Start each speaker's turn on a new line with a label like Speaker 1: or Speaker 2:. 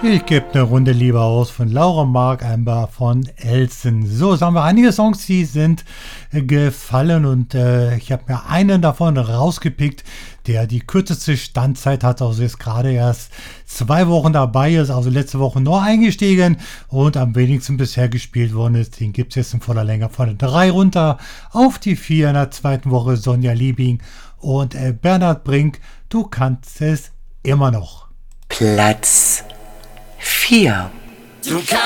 Speaker 1: Ich gebe eine Runde lieber aus von Laura Mark Amber von Elsen. So, sagen wir einige Songs, die sind gefallen und ich habe mir einen davon rausgepickt, der die kürzeste Standzeit hat, also jetzt gerade erst 2 Wochen dabei ist, also letzte Woche nur eingestiegen und am wenigsten bisher gespielt worden ist. Den gibt es jetzt in voller Länge von der 3 runter auf die 4 in der zweiten Woche. Sonja Liebing und Bernhard Brink, du kannst es immer noch.
Speaker 2: Platz 4.